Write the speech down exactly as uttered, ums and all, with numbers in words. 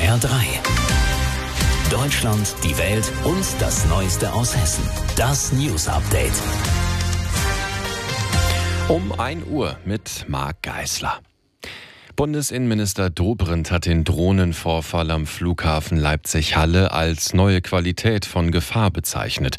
R drei. Deutschland, die Welt und das Neueste aus Hessen. Das News Update. Um ein Uhr mit Marc Geisler. Bundesinnenminister Dobrindt hat den Drohnenvorfall am Flughafen Leipzig-Halle als neue Qualität von Gefahr bezeichnet.